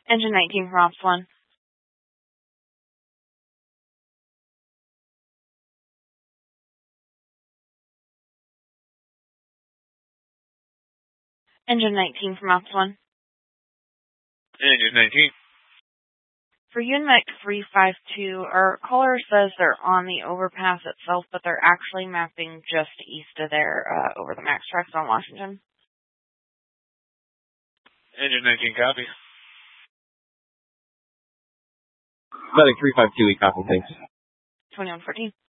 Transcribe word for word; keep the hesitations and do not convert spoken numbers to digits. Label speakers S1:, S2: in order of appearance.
S1: Engine nineteen from Ops one. Engine nineteen from Ops one.
S2: Engine nineteen.
S1: For Unimec three five two, our caller says they're on the overpass itself, but they're actually mapping just east of there, uh, over the Max tracks on Washington.
S2: Engine nineteen, copy.
S3: Medic three five two, we copy, thanks.
S1: twenty-one fourteen.